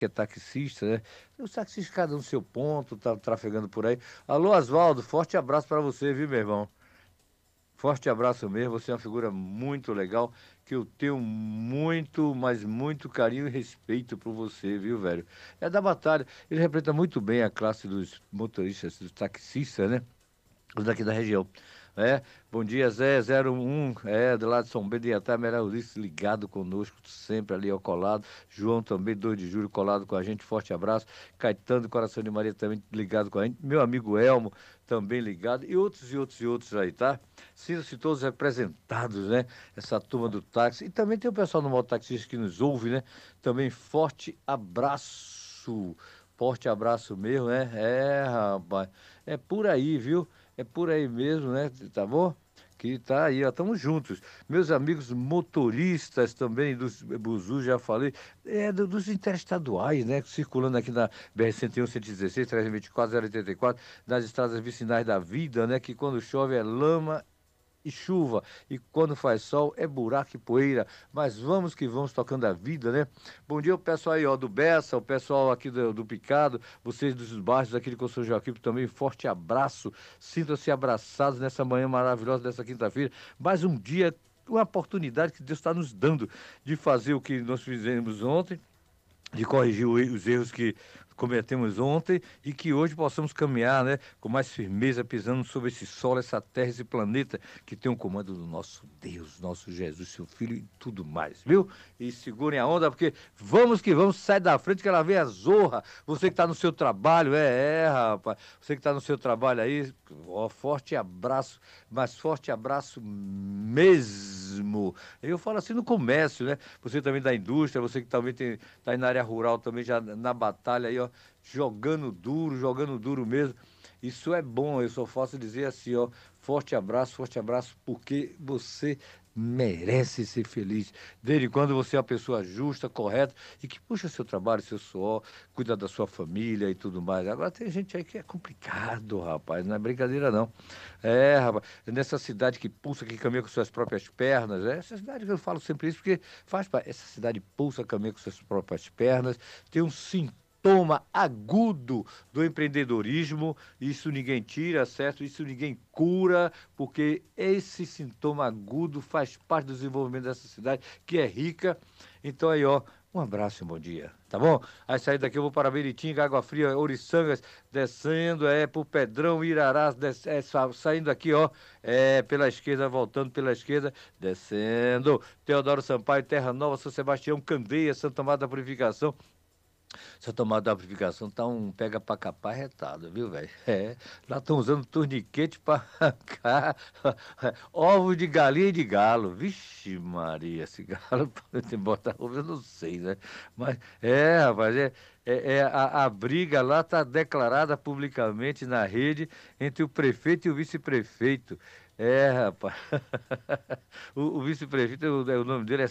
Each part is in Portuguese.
que é taxista, né? Os taxistas, cada um no seu ponto, tá trafegando por aí. Alô, Oswaldo, forte abraço para você, viu, meu irmão? Forte abraço mesmo, você é uma figura muito legal, que eu tenho muito, mas muito carinho e respeito por você, viu, velho? É da batalha, ele representa muito bem a classe dos motoristas, dos taxistas, né? Os daqui da região. É, bom dia, Zé 01, do lado de São Bento de Iatá, Ulisses, ligado conosco, sempre ali ao colado. João também, 2 de julho, colado com a gente, forte abraço. Caetano do Coração de Maria também ligado com a gente. Meu amigo Elmo também ligado. E outros, e outros, e outros aí, tá? Sintam-se todos representados, né? Essa turma do táxi. E também tem o pessoal do mototaxista que nos ouve, né? Também forte abraço. Forte abraço mesmo, né? É, rapaz. É por aí, viu? É por aí mesmo, né? Tá bom? Que tá aí, ó, estamos juntos. Meus amigos motoristas também dos Buzu, já falei, dos interestaduais, né? Circulando aqui na BR-101, 116, 324, 084, nas estradas vicinais da vida, né? Que quando chove é lama e chuva, e quando faz sol é buraco e poeira, mas vamos que vamos tocando a vida, né? Bom dia, o pessoal aí, ó, do Bessa, o pessoal aqui do Picado, vocês dos bairros aqui de Conselho Joaquim também, forte abraço, sintam-se abraçados nessa manhã maravilhosa dessa quinta-feira, mais um dia, uma oportunidade que Deus está nos dando de fazer o que nós fizemos ontem, de corrigir os erros que cometemos ontem e que hoje possamos caminhar, né, com mais firmeza, pisando sobre esse solo, essa terra, esse planeta que tem o comando do nosso Deus, nosso Jesus, seu Filho e tudo mais, viu? E segurem a onda, porque vamos que vamos, sai da frente que ela vem a zorra. Você que está no seu trabalho, rapaz, você que está no seu trabalho aí, ó, forte abraço, mas forte abraço mesmo. Eu falo assim no comércio, né? Você também da indústria, você que também tá aí na área rural também, já na batalha aí, ó, jogando duro mesmo. Isso é bom, eu só posso dizer assim, ó, forte abraço, porque você merece ser feliz. Desde quando você é uma pessoa justa, correta e que puxa seu trabalho, seu suor, cuida da sua família e tudo mais. Agora tem gente aí que é complicado, rapaz, não é brincadeira não. Rapaz, nessa cidade que pulsa, que caminha com suas próprias pernas, essa cidade que eu falo sempre isso, porque faz parte, essa cidade pulsa, caminha com suas próprias pernas, tem um sintoma agudo do empreendedorismo, isso ninguém tira, certo? Isso ninguém cura, porque esse sintoma agudo faz parte do desenvolvimento dessa cidade, que é rica. Então aí, ó, um abraço e um bom dia, tá bom? Aí sair daqui eu vou para Beritinga, Água Fria, Oriçangas, descendo, pro Pedrão, Irarás, saindo aqui, ó, pela esquerda, voltando pela esquerda, descendo, Teodoro Sampaio, Terra Nova, São Sebastião, Candeia, Santa Amada da Purificação. Santa Amada da Purificação tá um pega pra capar retado, viu, velho? Lá estão usando torniquete pra arrancar ovos de galinha e de galo. Vixe Maria, esse galo pode botar ovo, eu não sei, né? Mas, rapaz, a briga lá tá declarada publicamente na rede entre o prefeito e o vice-prefeito. Rapaz. O vice-prefeito, o nome dele é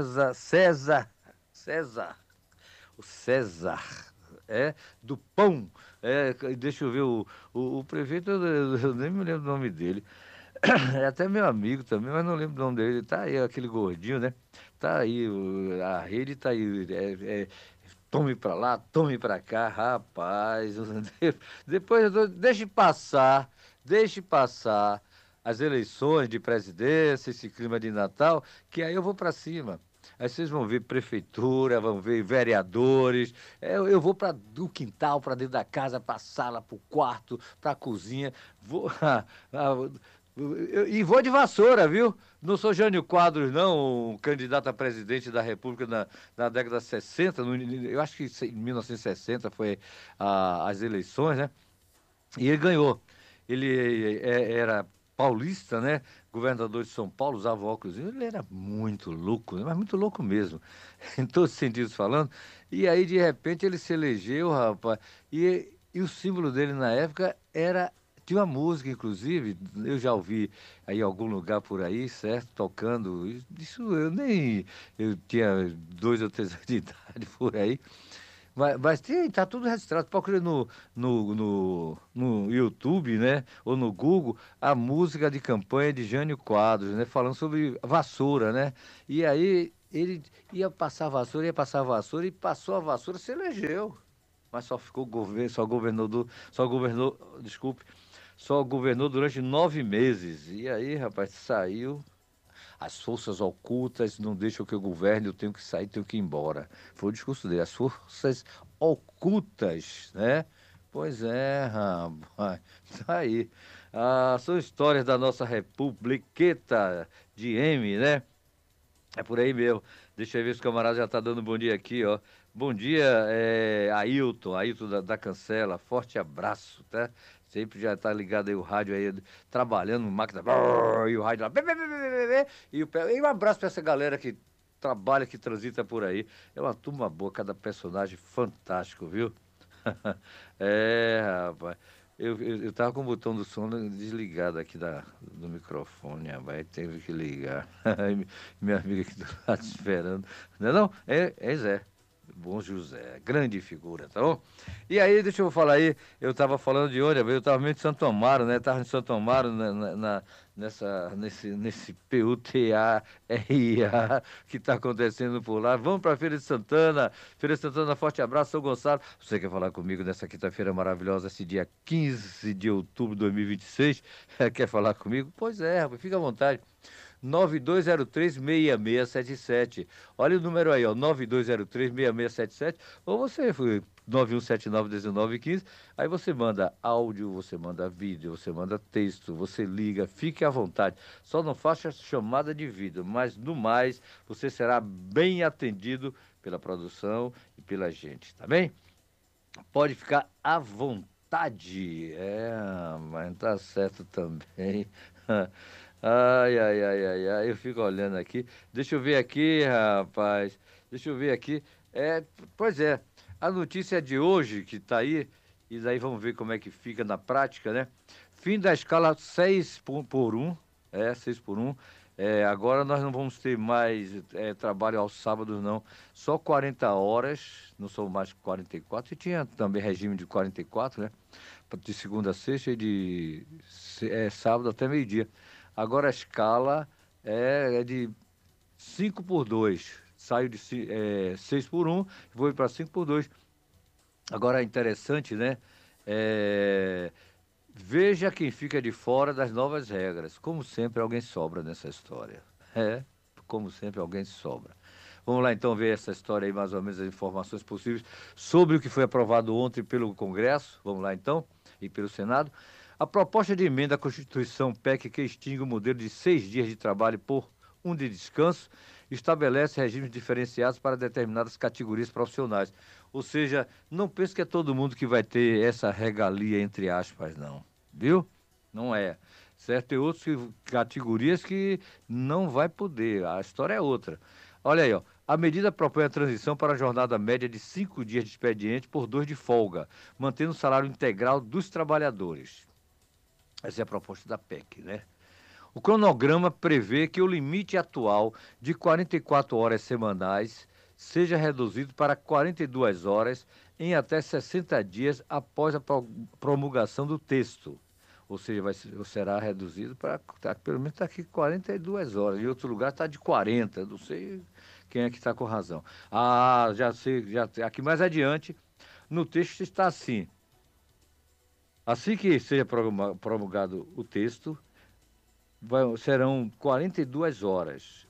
César. O César, do pão. Deixa eu ver, o prefeito, eu nem me lembro o nome dele. É até meu amigo também, mas não lembro o nome dele. Tá aí, aquele gordinho, né? Tá aí, a rede tá aí. Tome pra lá, tome pra cá, rapaz. Depois, deixe passar as eleições de presidência, esse clima de Natal, que aí eu vou pra cima. Aí vocês vão ver prefeitura, vão ver vereadores. Eu vou para do quintal, para dentro da casa, para a sala, para o quarto, para a cozinha. Vou, e vou de vassoura, viu? Não sou Jânio Quadros, não, um candidato a presidente da República na década de 60. Eu acho que em 1960 foi as eleições, né? E ele ganhou. Ele era paulista, né? Governador de São Paulo, usava óculos. Ele era muito louco, né? Mas muito louco mesmo, em todos os sentidos falando. E aí, de repente, ele se elegeu, rapaz. E o símbolo dele na época era. Tinha uma música, inclusive, eu já ouvi aí em algum lugar por aí, certo? Tocando. Isso eu nem. Eu tinha 2 ou 3 anos de idade por aí. Mas tá tudo registrado. Procura no YouTube, né? Ou no Google, a música de campanha de Jânio Quadros, né? Falando sobre vassoura, né? E aí Ele ia passar a vassoura e passou a vassoura, se elegeu. Mas só ficou governo, só governou, desculpe, só governou durante 9 meses. E aí, rapaz, saiu. As forças ocultas não deixam que eu governe, eu tenho que sair, tenho que ir embora. Foi o discurso dele. As forças ocultas, né? Pois é, rapaz. Tá aí. Ah, são histórias da nossa republiqueta de M, né? É por aí mesmo. Deixa eu ver se o camarada já tá dando bom dia aqui, ó. Bom dia, Ailton da Cancela. Forte abraço, tá? Sempre já tá ligado aí o rádio aí, trabalhando, máquina, brrr, e o rádio lá, bê, bê, bê, bê, bê, bê, e um abraço pra essa galera que trabalha, que transita por aí. É uma turma boa, cada personagem fantástico, viu? É, rapaz. Eu tava com o botão do som desligado aqui do microfone, rapaz. Teve que ligar. Aí minha amiga aqui do lado esperando. Não é não? É Zé. Bom José, grande figura, tá bom? E aí, deixa eu falar aí, eu tava falando de onde? Eu tava meio de Santo Amaro, né? Tava em Santo Amaro nesse PUTARIA que tá acontecendo por lá. Vamos pra Feira de Santana. Feira de Santana, forte abraço, São Gonçalo. Você quer falar comigo nessa quinta-feira maravilhosa, esse dia 15 de outubro de 2026? Quer falar comigo? Pois é, rapaz, fica à vontade. 9203-6677. Olha o número aí, ó, 9203-6677. Ou você foi 9179-1915. Aí você manda áudio, você manda vídeo, você manda texto, você liga, fique à vontade. Só não faça chamada de vídeo, mas no mais, você será bem atendido pela produção e pela gente, tá bem? Pode ficar à vontade. É, mas tá certo também. Ai, ai, ai, ai, ai, eu fico olhando aqui. Deixa eu ver aqui, rapaz. Deixa eu ver aqui. Pois é, a notícia de hoje que tá aí, e daí vamos ver como é que fica na prática, né? Fim da escala 6 por 1, 6 por 1. Agora nós não vamos ter mais trabalho aos sábados, não. Só 40 horas, não são mais 44. E tinha também regime de 44, né? De segunda a sexta e de sábado até meio-dia. Agora a escala é de 5 por 2. Saio de 6 por 1, vou para 5 por 2. Agora é interessante, né? É, Veja quem fica de fora das novas regras. Como sempre, alguém sobra nessa história. É, como sempre, alguém sobra. Vamos lá então ver essa história aí, mais ou menos, as informações possíveis sobre o que foi aprovado ontem pelo Congresso. Vamos lá então, e pelo Senado. A proposta de emenda à Constituição PEC que extingue o modelo de 6 dias de trabalho por um de descanso estabelece regimes diferenciados para determinadas categorias profissionais. Ou seja, não pense que é todo mundo que vai ter essa regalia, entre aspas, não. Viu? Não é. Certo? Tem outras categorias que não vai poder. A história é outra. Olha aí, ó. A medida propõe a transição para a jornada média de 5 dias de expediente por 2 de folga, mantendo o salário integral dos trabalhadores. Essa é a proposta da PEC, né? O cronograma prevê que o limite atual de 44 horas semanais seja reduzido para 42 horas em até 60 dias após a promulgação do texto. Ou seja, será reduzido para, pelo menos está aqui 42 horas. Em outro lugar está de 40, não sei quem é que está com razão. Ah, já sei, aqui mais adiante, no texto está assim. Assim que seja promulgado o texto, serão 42 horas.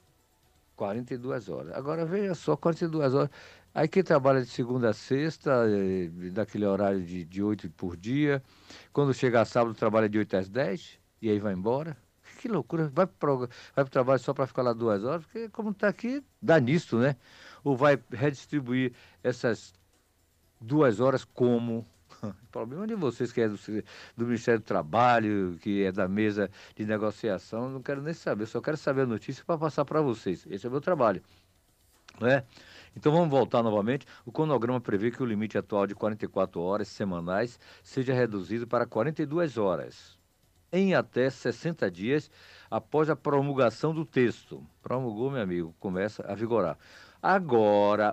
42 horas. Agora veja só, 42 horas. Aí quem trabalha de segunda a sexta, daquele horário de 8 por dia. Quando chegar sábado, trabalha de 8 às 10 e aí vai embora. Que loucura. Vai pro trabalho só para ficar lá 2 horas, porque como está aqui, dá nisso, né? Ou vai redistribuir essas 2 horas como? O problema de vocês que é do Ministério do Trabalho, que é da mesa de negociação, não quero nem saber, só quero saber a notícia para passar para vocês. Esse é o meu trabalho, não é? Então vamos voltar novamente. O cronograma prevê que o limite atual de 44 horas semanais seja reduzido para 42 horas, em até 60 dias após a promulgação do texto. Promulgou, meu amigo, começa a vigorar. Agora,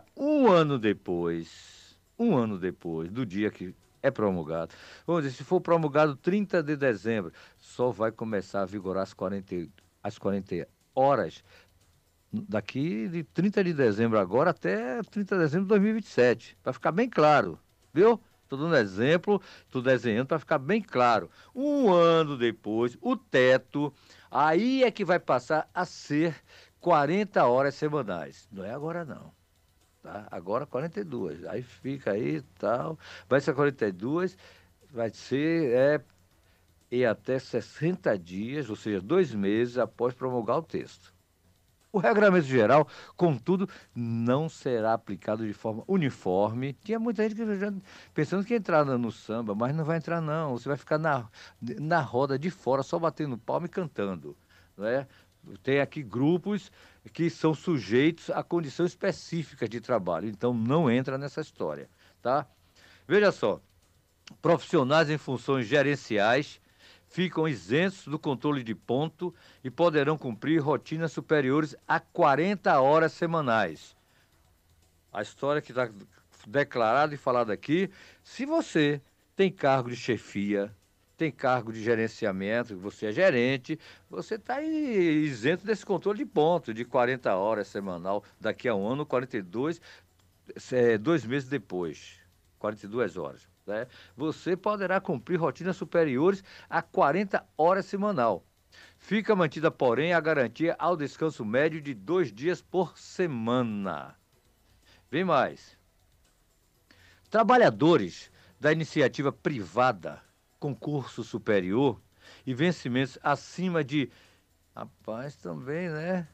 um ano depois do dia que é promulgado, vamos dizer, se for promulgado 30 de dezembro, só vai começar a vigorar as 40 horas daqui de 30 de dezembro agora até 30 de dezembro de 2027, para ficar bem claro, viu? Estou dando exemplo, estou desenhando para ficar bem claro. Um ano depois, o teto, aí é que vai passar a ser 40 horas semanais. Não é agora não, tá? Agora 42. Aí fica aí e tal. Vai ser 42, vai ser e até 60 dias, ou seja, 2 meses após promulgar o texto. O regramento geral, contudo, não será aplicado de forma uniforme. Tinha muita gente que já pensando que ia entrar no samba, mas não vai entrar não. Você vai ficar na roda de fora, só batendo palma e cantando, não é? Tem aqui grupos que são sujeitos a condição específica de trabalho, então não entra nessa história, tá? Veja só, profissionais em funções gerenciais ficam isentos do controle de ponto e poderão cumprir rotinas superiores a 40 horas semanais. A história que está declarada e falada aqui, se você tem cargo de chefia, tem cargo de gerenciamento, você é gerente, você está isento desse controle de ponto, de 40 horas semanal, daqui a um ano, 42, 2 meses depois, 42 horas. Né? Você poderá cumprir rotinas superiores a 40 horas semanal. Fica mantida, porém, a garantia ao descanso médio de 2 dias por semana. Vem mais. Trabalhadores da iniciativa privada, concurso superior e vencimentos acima de... Rapaz, também, né?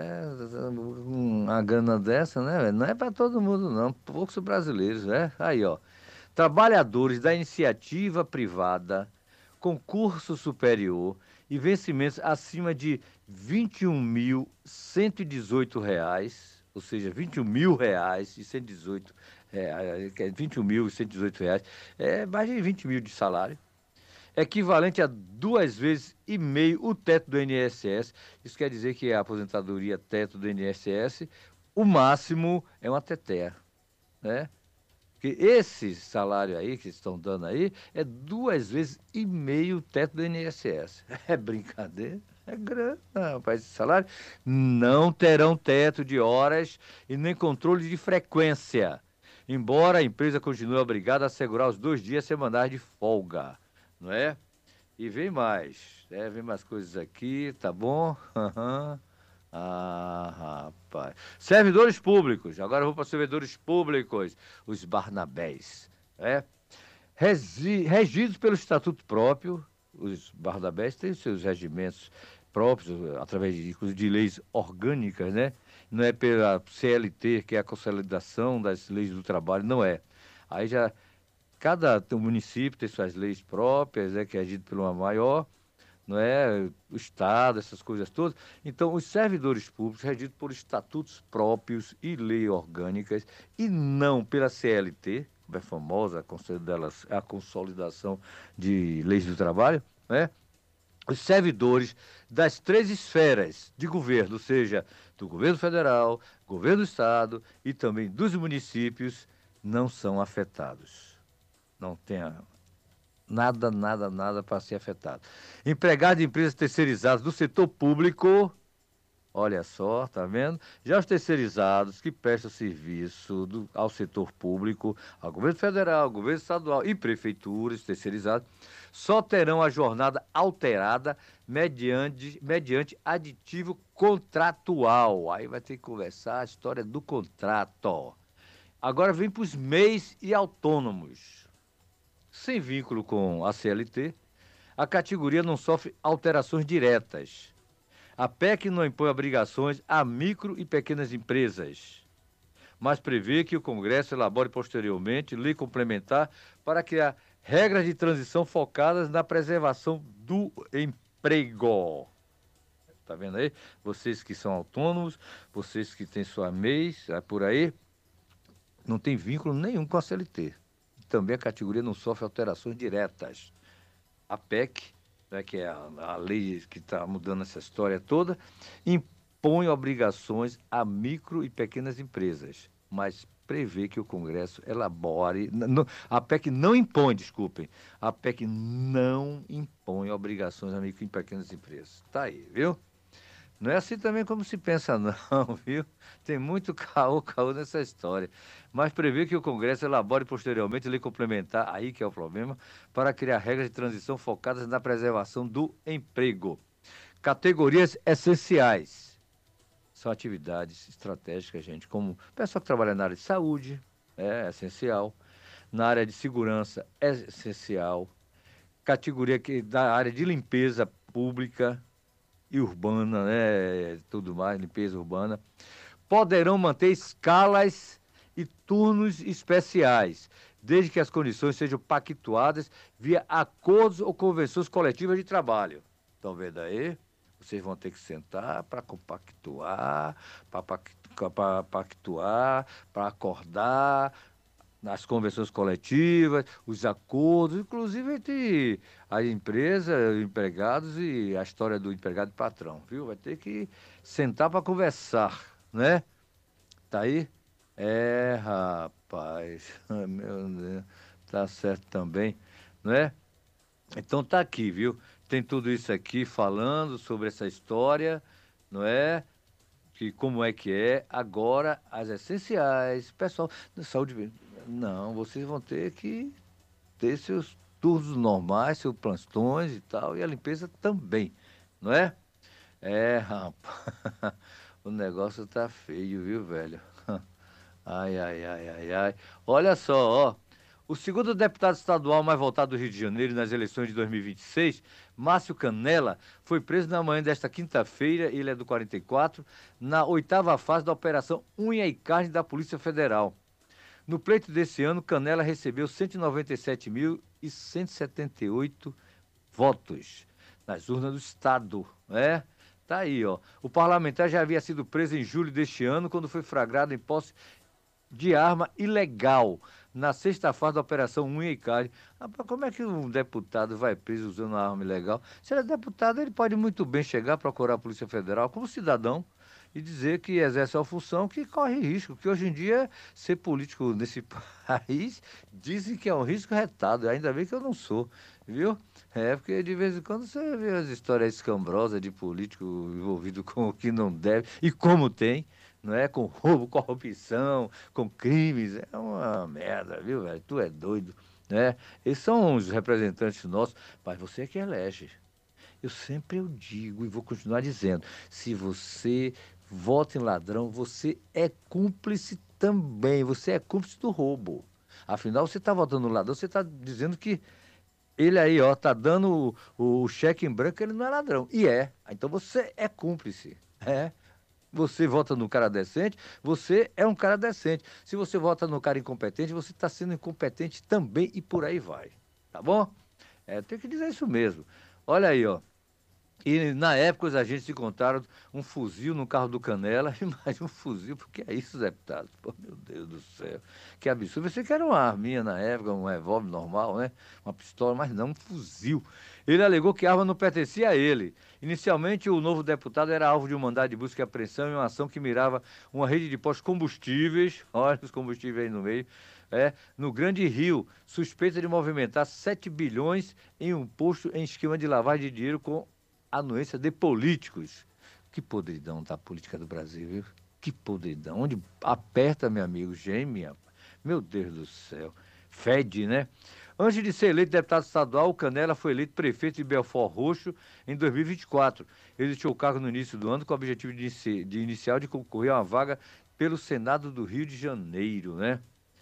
Uma grana dessa, né? Não é para todo mundo, não. Poucos brasileiros, né? Aí, ó. Trabalhadores da iniciativa privada, concurso superior e vencimentos acima de R$ 21.118, ou seja, R$ 21.118, 21.118, mais de 20 mil de salário, equivalente a 2,5 vezes o teto do INSS. Isso quer dizer que a aposentadoria teto do INSS, o máximo é uma teté, né? Porque esse salário aí que estão dando aí é 2,5 vezes o teto do INSS. É brincadeira? É grana, rapaz. Esse salário não terão teto de horas e nem controle de frequência, embora a empresa continue obrigada a assegurar os 2 dias semanais de folga, não é? E vem mais, vem mais coisas aqui, tá bom? Rapaz. Servidores públicos, agora eu vou para servidores públicos, os Barnabés, né? Regidos pelo estatuto próprio, os Barnabés têm seus regimentos próprios, através inclusive de leis orgânicas, né? Não é pela CLT, que é a Consolidação das Leis do Trabalho, não é. Aí já, cada município tem suas leis próprias, que é regido por uma maior, não é? O Estado, essas coisas todas. Então, os servidores públicos regidos por estatutos próprios e leis orgânicas e não pela CLT, como é famosa a consolidação de leis do trabalho, né? Os servidores das 3 esferas de governo, ou seja, do governo federal, governo do estado e também dos municípios, não são afetados. Não tem nada para ser afetado. Empregado de empresas terceirizadas do setor público, olha só, tá vendo? Já os terceirizados que prestam serviço ao setor público, ao governo federal, ao governo estadual e prefeituras terceirizadas, só terão a jornada alterada mediante aditivo contratual. Aí vai ter que conversar a história do contrato. Agora vem para os MEIs e autônomos. Sem vínculo com a CLT, a categoria não sofre alterações diretas. A PEC não impõe obrigações a micro e pequenas empresas, mas prevê que o Congresso elabore posteriormente lei complementar para criar regras de transição focadas na preservação do emprego. Tá vendo aí? Vocês que são autônomos, vocês que têm sua MEI, por aí, não tem vínculo nenhum com a CLT. Também a categoria não sofre alterações diretas. A PEC, né, que é a lei que está mudando essa história toda, impõe obrigações a micro e pequenas empresas, mas prevê que o Congresso elabore... a PEC não impõe, desculpem, a PEC não impõe obrigações a micro e pequenas empresas. Tá aí, viu? Não é assim também como se pensa, não, viu? Tem muito caô nessa história. Mas prevê que o Congresso elabore posteriormente lei complementar, aí que é o problema, para criar regras de transição focadas na preservação do emprego. Categorias essenciais. São atividades estratégicas, gente, como o pessoal que trabalha na área de saúde, é essencial. Na área de segurança, é essencial. Categoria da área de limpeza pública e urbana, né? Tudo mais, limpeza urbana. Poderão manter escalas e turnos especiais, desde que as condições sejam pactuadas via acordos ou convenções coletivas de trabalho. Estão vendo aí? Vocês vão ter que sentar para compactuar, para pactuar, para acordar nas convenções coletivas, os acordos, inclusive entre a empresa, os empregados e a história do empregado e patrão, viu? Vai ter que sentar para conversar, né? Tá aí? É, rapaz, meu Deus, tá certo também, né? Então tá aqui, viu? Tem tudo isso aqui falando sobre essa história, não é? Que como é que é, agora as essenciais, pessoal da saúde. Não, vocês vão ter que ter seus turnos normais, seus plantões e tal, e a limpeza também, não é? É, rapaz, o negócio tá feio, viu, velho? Ai, ai, ai, ai, ai. Olha só, ó. O segundo deputado estadual mais votado do Rio de Janeiro nas eleições de 2026, Márcio Canela, foi preso na manhã desta quinta-feira, ele é do 44, na oitava fase da Operação Unha e Carne da Polícia Federal. No pleito desse ano, Canela recebeu 197.178 votos nas urnas do Estado, né? Tá aí, ó. O parlamentar já havia sido preso em julho deste ano, quando foi flagrado em posse de arma ilegal na sexta fase da Operação Unha e Carne. Rapaz, como é que um deputado vai preso usando uma arma ilegal? Se ele é deputado, ele pode muito bem chegar a procurar a Polícia Federal como cidadão e dizer que exerce uma função que corre risco, que hoje em dia ser político nesse país dizem que é um risco retado, ainda bem que eu não sou, viu? É, porque de vez em quando você vê as histórias escambrosas de político envolvido com o que não deve e como tem, não é? Com roubo, corrupção, com crimes, é uma merda, viu, velho? Tu é doido, né? Esses são os representantes nossos, mas você é que elege. Eu digo e vou continuar dizendo, se você vota em ladrão, você é cúmplice também, você é cúmplice do roubo. Afinal, você está votando no ladrão, você está dizendo que ele aí, ó, tá dando o cheque em branco, ele não é ladrão. E é. Então você é cúmplice. É. Você vota no cara decente, você é um cara decente. Se você vota no cara incompetente, você está sendo incompetente também e por aí vai. Tá bom? É, tem que dizer isso mesmo. Olha aí, ó. E na época os agentes encontraram um fuzil no carro do Canela, e mais um fuzil, porque é isso, deputado? Pô, meu Deus do céu, que absurdo. Você que era uma arminha na época, um revólver normal, né? Uma pistola, mas não um fuzil. Ele alegou que a arma não pertencia a ele. Inicialmente, o novo deputado era alvo de um mandado de busca e apreensão em uma ação que mirava uma rede de postos combustíveis, olha os combustíveis aí no meio, no Grande Rio, suspeita de movimentar 7 bilhões em um posto em esquema de lavagem de dinheiro com anuência de políticos. Que podridão da política do Brasil, viu? Que podridão. Onde aperta, meu amigo, geme, rapaz. Meu Deus do céu. Fede, né? Antes de ser eleito deputado estadual, o Canela foi eleito prefeito de Belford Roxo em 2024. Ele deixou o cargo no início do ano com o objetivo de concorrer a uma vaga pelo Senado do Rio de Janeiro, né?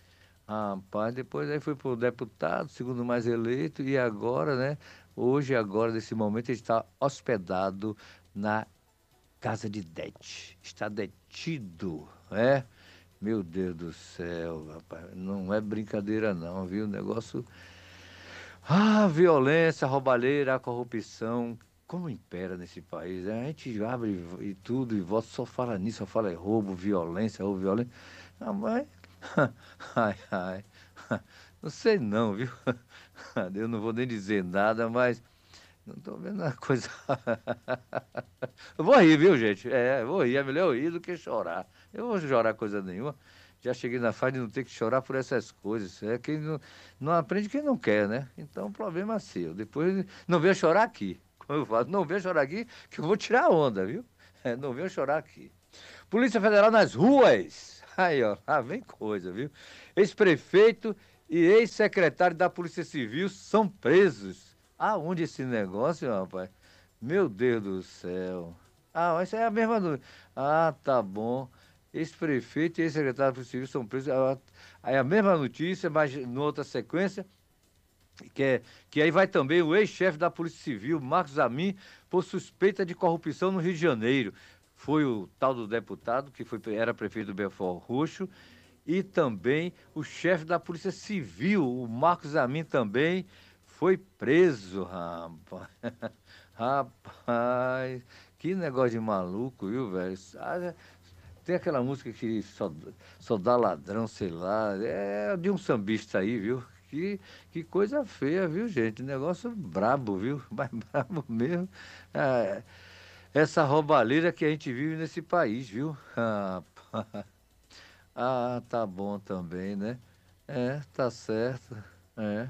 Rapaz, depois aí foi para o deputado, segundo mais eleito, e agora, né? Hoje, agora, nesse momento, ele está hospedado na casa de Det. Está detido, né? Meu Deus do céu, rapaz, não é brincadeira não, viu? O negócio... Ah, a violência, a roubalheira, a corrupção, como impera nesse país, né? A gente abre e tudo e volta, só fala nisso, só fala em roubo, violência, roubo, violência. Ah, mas... Ai, ai, não sei não, viu? Eu não vou nem dizer nada, mas não estou vendo a coisa. Eu vou rir, viu, gente? É, eu vou rir, é melhor eu rir do que chorar. Eu não vou chorar coisa nenhuma. Já cheguei na fase de não ter que chorar por essas coisas. É quem não aprende quem não quer, né? Então o problema é seu. Depois não venha chorar aqui. Como eu falo, não venha chorar aqui, que eu vou tirar a onda, viu? Não venham chorar aqui. Polícia Federal nas ruas. Aí, ó, lá vem coisa, viu? Ex-prefeito e ex-secretário da Polícia Civil são presos. Aonde esse negócio, rapaz? Meu Deus do céu. Isso é a mesma. Ah, tá bom. Ex-prefeito e ex-secretário da Polícia Civil são presos. Aí a mesma notícia, mas numa outra sequência. Que aí vai também o ex-chefe da Polícia Civil, Marcos Amin, por suspeita de corrupção no Rio de Janeiro. Foi o tal do deputado, era prefeito do Belfort Roxo, e também o chefe da Polícia Civil, o Marcos Amin, também foi preso, rapaz. Rapaz, que negócio de maluco, viu, velho? Tem aquela música que só dá ladrão, sei lá. É de um sambista aí, viu? Que coisa feia, viu, gente? Negócio brabo, viu? Mas brabo mesmo. É, essa roubalheira que a gente vive nesse país, viu? Tá bom também, né? Tá certo. É,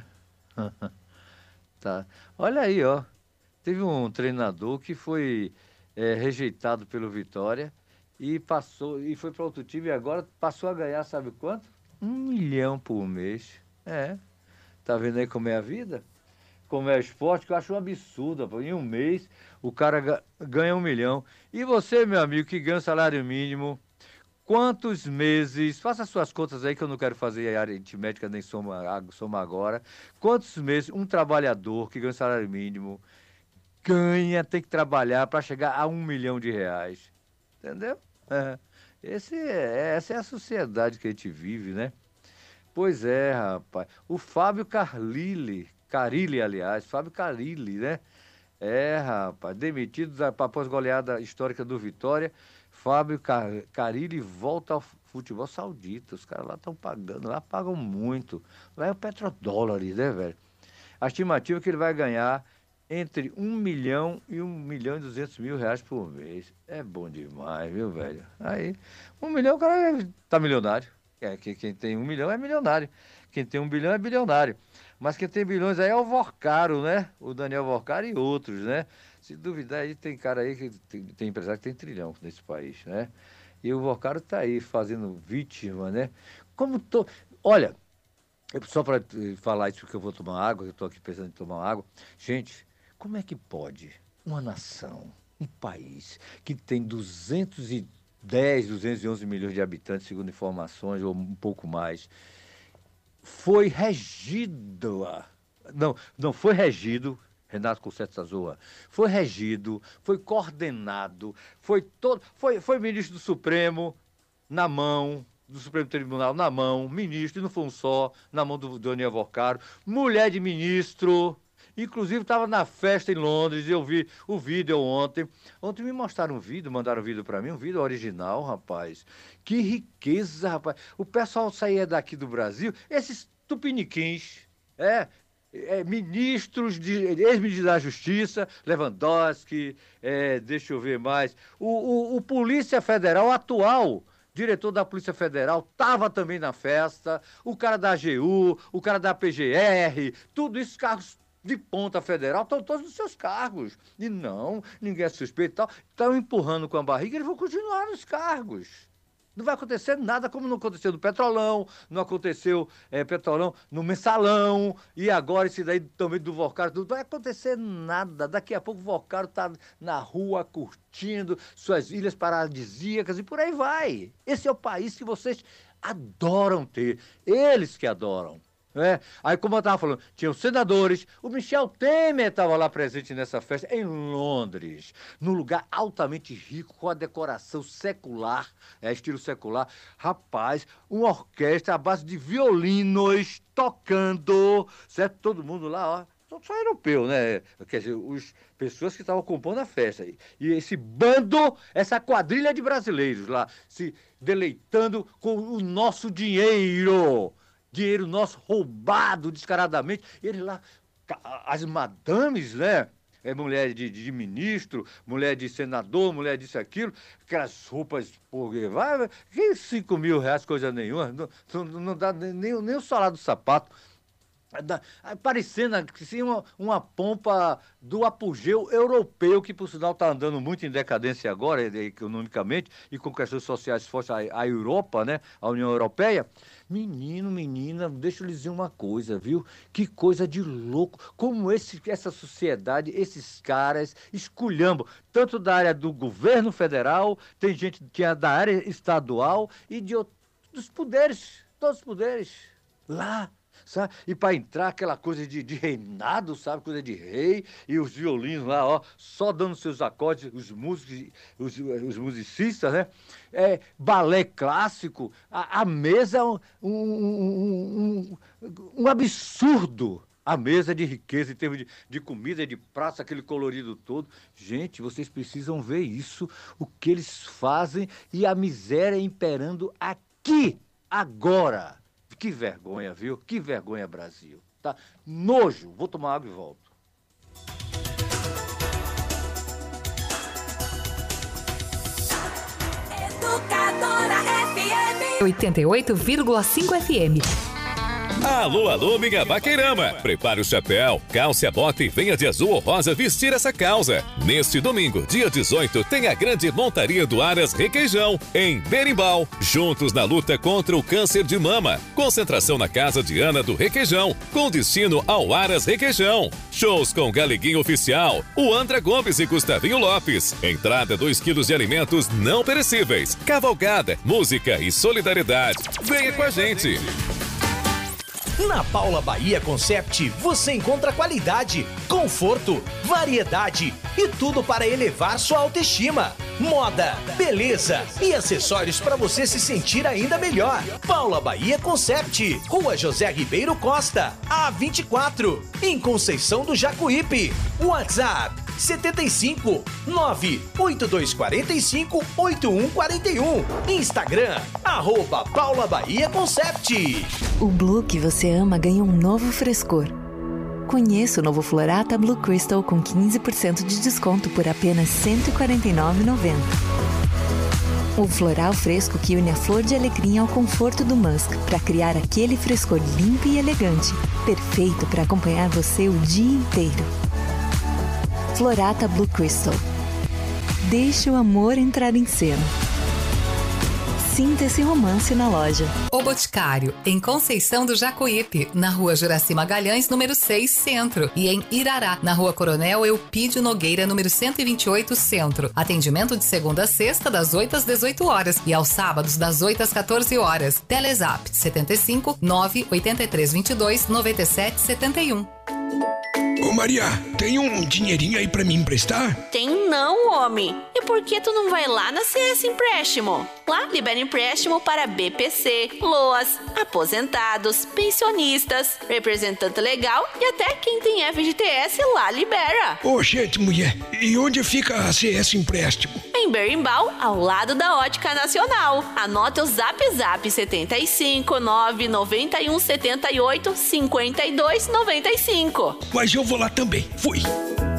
tá. Olha aí, ó. Teve um treinador que foi rejeitado pelo Vitória e passou e foi para outro time e agora passou a ganhar, sabe quanto? 1 milhão por mês. Tá vendo aí como é a vida? Como é o esporte, que eu acho um absurdo, rapaz. Em um mês o cara ganha 1 milhão. E você, meu amigo, que ganha o salário mínimo, quantos meses, faça suas contas aí que eu não quero fazer aritmética nem soma agora. Quantos meses um trabalhador que ganha o salário mínimo tem que trabalhar para chegar a 1 milhão de reais? Entendeu? É. Essa é a sociedade que a gente vive, né? Pois é, rapaz. O Fábio Carilli, aliás, Fábio Carilli, né? Rapaz, demitido após goleada histórica do Vitória, Carilli volta ao futebol saudita. Os caras lá estão pagando, lá pagam muito. Lá é o petrodólares, né, velho? A estimativa é que ele vai ganhar entre 1 milhão e 1.200.000 reais por mês. É bom demais, viu, velho? Aí, 1 milhão, o cara tá milionário. Quem tem 1 milhão é milionário. Quem tem 1 bilhão é bilionário. Mas quem tem bilhões aí é o Vorcaro, né? O Daniel Vorcaro e outros, né? Se duvidar, aí tem cara aí que tem empresário que tem trilhão nesse país, né? E o Vorcaro tá aí fazendo vítima, né? Como tô. Olha, só para falar isso porque eu vou tomar água, eu estou aqui pensando em tomar água. Gente, como é que pode uma nação, um país que tem 211 milhões de habitantes, segundo informações, ou um pouco mais, foi regido, não foi regido, Renato Conceito Sazoa, foi regido, foi coordenado, foi ministro do Supremo na mão, do Supremo Tribunal na mão, ministro, e não foi um só, na mão do Daniel Vorcaro, mulher de ministro, inclusive estava na festa em Londres, eu vi o vídeo ontem. Ontem me mostraram um vídeo, mandaram um vídeo para mim, um vídeo original, rapaz. Que riqueza, rapaz. O pessoal saía daqui do Brasil, esses tupiniquins, ministros, ex-ministros da Justiça, Lewandowski, deixa eu ver mais, o Polícia Federal atual, diretor da Polícia Federal, estava também na festa, o cara da AGU, o cara da PGR, tudo isso, cargos de ponta federal, estão todos nos seus cargos. E não, ninguém é suspeito e tal. Estão empurrando com a barriga, eles vão continuar nos cargos. Não vai acontecer nada como não aconteceu no Petrolão, não aconteceu Petrolão no Mensalão, e agora esse daí também do Vorcaro, não vai acontecer nada. Daqui a pouco o Vorcaro está na rua curtindo suas ilhas paradisíacas e por aí vai. Esse é o país que vocês adoram ter, eles que adoram. Aí, como eu estava falando, tinha os senadores, o Michel Temer estava lá presente nessa festa em Londres, num lugar altamente rico, com a decoração secular, estilo secular. Rapaz, uma orquestra à base de violinos tocando, certo? Todo mundo lá, ó. Só europeu, né? Quer dizer, as pessoas que estavam compondo a festa. E esse bando, essa quadrilha de brasileiros lá, se deleitando com o nosso dinheiro. Dinheiro nosso roubado descaradamente. Ele lá, as madames, né? Mulher de ministro, mulher de senador, mulher disso e aquilo, aquelas roupas, vai, que 5.000 reais, coisa nenhuma, não dá nem o salário do sapato. parecendo assim, uma pompa do apogeu europeu, que por sinal está andando muito em decadência agora, economicamente, e com questões sociais fortes, a Europa, né? A União Europeia. Menino, menina, deixa eu lhes dizer uma coisa, viu? Que coisa de louco. Como essa sociedade, esses caras esculhambam, tanto da área do governo federal, tem gente que é da área estadual e dos poderes, todos os poderes. Lá. Sabe? E para entrar aquela coisa de reinado, sabe? Coisa de rei, e os violinos lá, ó, só dando seus acordes, os músicos, os musicistas, né? Balé clássico, a mesa é um absurdo. A mesa de riqueza em termos de comida, de praça, aquele colorido todo. Gente, vocês precisam ver isso, o que eles fazem e a miséria imperando aqui, agora. Que vergonha, viu? Que vergonha, Brasil. Tá? Nojo. Vou tomar água e volto. Educadora FM 88,5 FM. Alô, alô, minha vaqueirama! Prepare o chapéu, calce a bota e venha de azul ou rosa vestir essa causa. Neste domingo, dia 18, tem a grande montaria do Aras Requeijão, em Berimbau. Juntos na luta contra o câncer de mama. Concentração na casa de Ana do Requeijão, com destino ao Aras Requeijão. Shows com Galeguinho Oficial, o Andra Gomes e Gustavinho Lopes. Entrada 2 quilos de alimentos não perecíveis. Cavalgada, música e solidariedade. Venha com a gente! Na Paula Bahia Concept você encontra qualidade, conforto, variedade e tudo para elevar sua autoestima. Moda, beleza e acessórios para você se sentir ainda melhor. Paula Bahia Concept, Rua José Ribeiro Costa, A24, em Conceição do Jacuípe. WhatsApp 75 98245 8141. Instagram @Paula Bahia Concept. O Blue que você ama ganha um novo frescor. Conheça o novo Florata Blue Crystal com 15% de desconto por apenas R$ 149,90. O floral fresco que une a flor de alecrim ao conforto do musk para criar aquele frescor limpo e elegante, perfeito para acompanhar você o dia inteiro. Florata Blue Crystal. Deixe o amor entrar em cena. Sinta esse romance na loja. O Boticário, em Conceição do Jacuípe, na Rua Juraci Magalhães, número 6, Centro. E em Irará, na Rua Coronel Eupídio Nogueira, número 128, Centro. Atendimento de segunda a sexta, das 8 às 18 horas. E aos sábados, das 8 às 14 horas. Telezap 75 983 22 97 71. Ô Maria, tem um dinheirinho aí pra me emprestar? Tem não, homem. E por que tu não vai lá na CS Empréstimo? Lá libera empréstimo para BPC, LOAS, aposentados, pensionistas, representante legal e até quem tem FGTS lá libera. Ô, gente, mulher, e onde fica a CS Empréstimo? Em Berimbau, ao lado da Ótica Nacional. Anote o Zap 75 991 78 52 95. Mas eu vou lá também. Fui.